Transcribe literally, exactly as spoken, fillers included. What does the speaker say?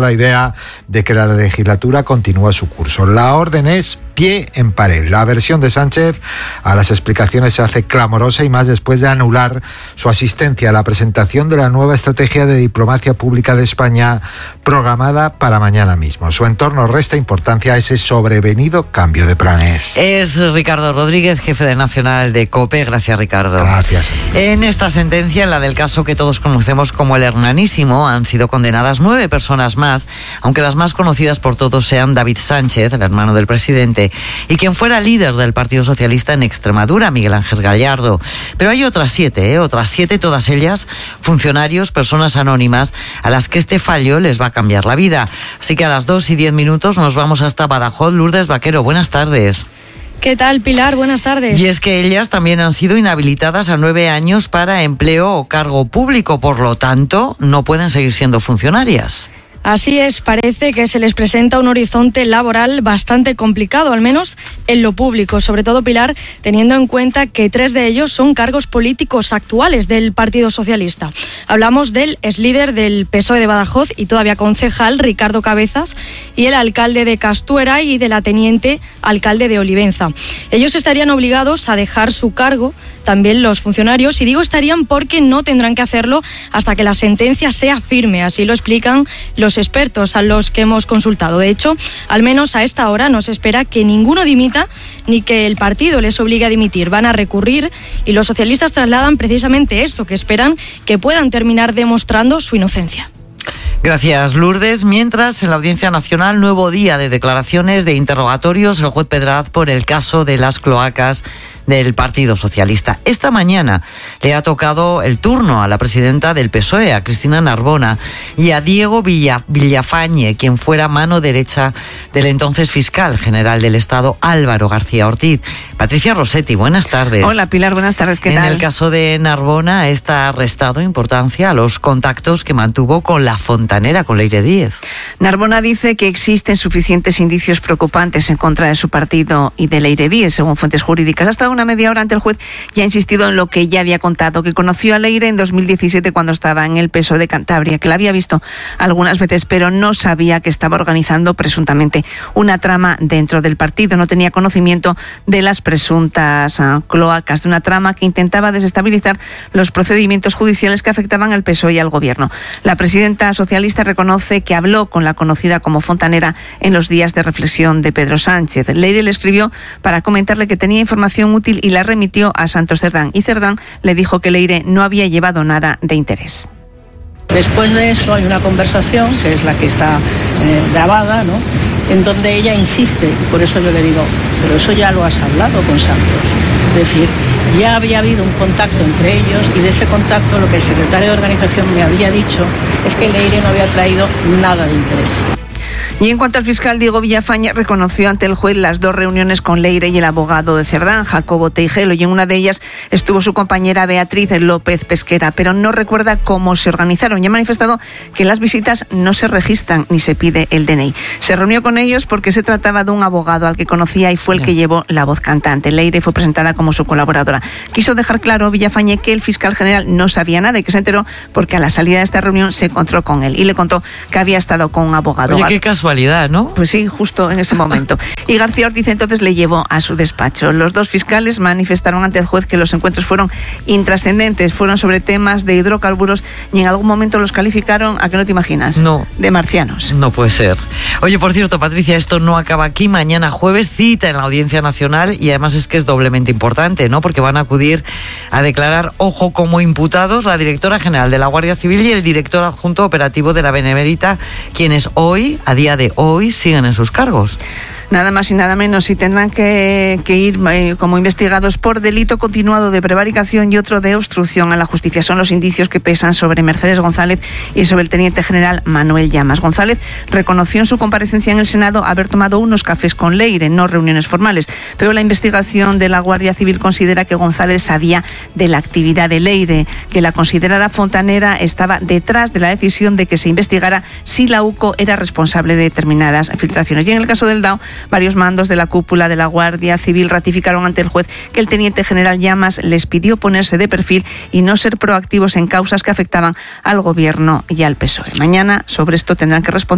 la idea de que la legislatura continúa su curso. La orden es pie en pared. La versión de Sánchez a las explicaciones se hace clamorosa y más después de anular su asistencia a la presentación de la nueva estrategia de diplomacia pública de España programada para mañana mismo. Su entorno resta importancia a ese sobrevenido cambio de planes. Es Ricardo Rodríguez, jefe de Nacional de COPE. Gracias, Ricardo. Gracias. En esta sentencia, en la del caso que todos conocemos como el Hernanísimo, han sido condenadas nueve personas más, aunque las más conocidas por todos sean David Sánchez, el hermano del presidente, y quien fuera líder del Partido Socialista en Extremadura, Miguel Ángel Gallardo. Pero hay otras siete, ¿eh? otras siete, todas ellas funcionarios, personas anónimas, a las que este fallo les va a cambiar la vida. Así que a las dos y diez minutos nos vamos hasta Badajoz. Lourdes Vaquero, buenas tardes. ¿Qué tal, Pilar? Buenas tardes. Y es que ellas también han sido inhabilitadas a nueve años para empleo o cargo público, por lo tanto, no pueden seguir siendo funcionarias. Así es, parece que se les presenta un horizonte laboral bastante complicado, al menos en lo público, sobre todo, Pilar, teniendo en cuenta que tres de ellos son cargos políticos actuales del Partido Socialista. Hablamos del exlíder del P S O E de Badajoz y todavía concejal, Ricardo Cabezas, y el alcalde de Castuera y de la teniente alcalde de Olivenza. Ellos estarían obligados a dejar su cargo, también los funcionarios, y digo estarían porque no tendrán que hacerlo hasta que la sentencia sea firme, así lo explican los expertos a los que hemos consultado. De hecho, al menos a esta hora no se espera que ninguno dimita ni que el partido les obligue a dimitir. Van a recurrir y los socialistas trasladan precisamente eso, que esperan que puedan terminar demostrando su inocencia. Gracias, Lourdes. Mientras, en la Audiencia Nacional, nuevo día de declaraciones, de interrogatorios, el juez Pedraz por el caso de las cloacas del Partido Socialista. Esta mañana le ha tocado el turno a la presidenta del P S O E, a Cristina Narbona, y a Diego Villa, Villafañe, quien fuera mano derecha del entonces fiscal general del Estado, Álvaro García Ortiz. Patricia Rossetti, buenas tardes. Hola, Pilar, buenas tardes, ¿qué tal? En el caso de Narbona, está restado importancia a los contactos que mantuvo con la fontanera, con Leire Díez. Narbona dice que existen suficientes indicios preocupantes en contra de su partido y de Leire Díez, según fuentes jurídicas. Ha estado una media hora ante el juez y ha insistido en lo que ya había contado, que conoció a Leire en dos mil diecisiete cuando estaba en el P S O E de Cantabria, que la había visto algunas veces, pero no sabía que estaba organizando presuntamente una trama dentro del partido. No tenía conocimiento de las presuntas uh, cloacas, de una trama que intentaba desestabilizar los procedimientos judiciales que afectaban al P S O E y al gobierno. La presidenta socialista reconoce que habló con la conocida como fontanera en los días de reflexión de Pedro Sánchez. Leire le escribió para comentarle que tenía información útil y la remitió a Santos Cerdán, y Cerdán le dijo que Leire no había llevado nada de interés. Después de eso hay una conversación, que es la que está eh, grabada, ¿no?, en donde ella insiste, por eso yo le digo, pero eso ya lo has hablado con Santos. Es decir, ya había habido un contacto entre ellos, y de ese contacto lo que el secretario de organización me había dicho es que Leire no había traído nada de interés. Y en cuanto al fiscal Diego Villafañe, reconoció ante el juez las dos reuniones con Leire y el abogado de Cerdán, Jacobo Teijelo, y en una de ellas estuvo su compañera Beatriz López Pesquera, pero no recuerda cómo se organizaron y ha manifestado que las visitas no se registran ni se pide el D N I. Se reunió con ellos porque se trataba de un abogado al que conocía y fue el que llevó la voz cantante. Leire fue presentada como su colaboradora. Quiso dejar claro Villafañe que el fiscal general no sabía nada y que se enteró porque a la salida de esta reunión se encontró con él y le contó que había estado con un abogado. Oye, qué casualidad, ¿no? Pues sí, justo en ese momento. Y García Ortiz entonces le llevó a su despacho. Los dos fiscales manifestaron ante el juez que los encuentros fueron intrascendentes, fueron sobre temas de hidrocarburos y en algún momento los calificaron, ¿a que no te imaginas? No. De marcianos. No puede ser. Oye, por cierto, Patricia, esto no acaba aquí. Mañana jueves cita en la Audiencia Nacional y además es que es doblemente importante, ¿no? Porque van a acudir a declarar, ojo, como imputados la directora general de la Guardia Civil y el director adjunto operativo de la Benemérita, quienes hoy, a día de hoy, siguen en sus cargos. Nada más y nada menos, y tendrán que, que ir eh, como investigados por delito continuado de prevaricación y otro de obstrucción a la justicia. Son los indicios que pesan sobre Mercedes González y sobre el teniente general Manuel Llamas. González reconoció en su comparecencia en el Senado haber tomado unos cafés con Leire, no reuniones formales, pero la investigación de la Guardia Civil considera que González sabía de la actividad de Leire, que la considerada fontanera estaba detrás de la decisión de que se investigara si la U C O era responsable de determinadas filtraciones. Y en el caso del D A O, varios mandos de la cúpula de la Guardia Civil ratificaron ante el juez que el teniente general Llamas les pidió ponerse de perfil y no ser proactivos en causas que afectaban al gobierno y al P S O E. Mañana sobre esto tendrán que responder